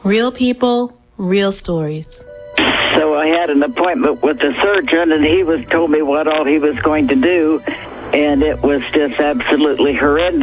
Real people, real stories. So I had an appointment with the surgeon, and he told me what all he was going to do, and it was just absolutely horrendous.